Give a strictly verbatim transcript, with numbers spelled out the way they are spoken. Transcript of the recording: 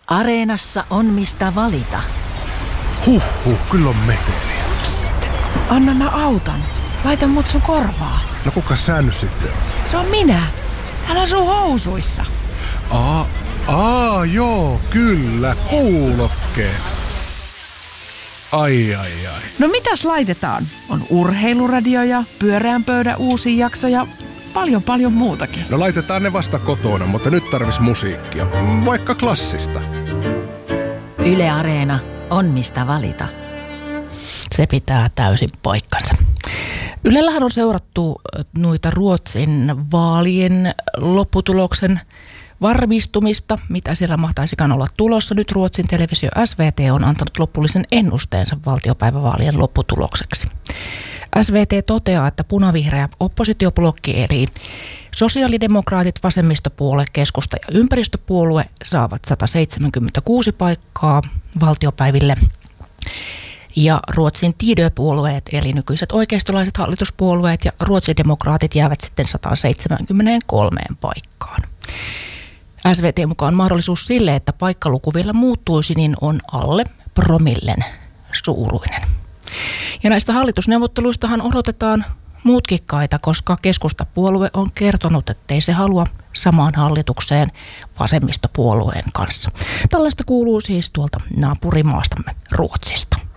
Areenassa on mistä valita. Huhhuh, kyllä on meteliä. Psst, anna mä autan. Laita mut sun korvaa. No kuka sä nyt sitten on? Se on minä. Täällä sun housuissa. Aa, aa, joo, kyllä, kuulokkeet. Ai, ai, ai. No mitäs laitetaan? On urheiluradio ja pyöreän pöydän uusi jakso ja paljon paljon muutakin. No laitetaan ne vasta kotona, mutta nyt tarvis musiikkia. Vaikka klassista. Yle Areena on mistä valita. Se pitää täysin paikkansa. Ylellähän on seurattu noita Ruotsin vaalien lopputuloksen varmistumista, mitä siellä mahtaisikaan olla tulossa. Nyt Ruotsin televisio S V T on antanut lopullisen ennusteensa valtiopäivävaalien lopputulokseksi. S V T toteaa, että punavihreä oppositioblokki eli sosiaalidemokraatit, vasemmistopuolue, keskusta ja ympäristöpuolue saavat sata seitsemänkymmentäkuusi paikkaa valtiopäiville. Ja Ruotsin Tidö-puolueet, eli nykyiset oikeistolaiset hallituspuolueet ja ruotsidemokraatit jäävät sitten sata seitsemänkymmentäkolme paikkaan. S V T mukaan mahdollisuus sille, että paikkaluku vielä muuttuisi, niin on alle promillen suuruinen. Ja näistä hallitusneuvotteluistahan odotetaan mutkikkaita, koska keskustapuolue on kertonut, ettei se halua samaan hallitukseen vasemmistopuolueen kanssa. Tällaista kuuluu siis tuolta naapurimaastamme Ruotsista.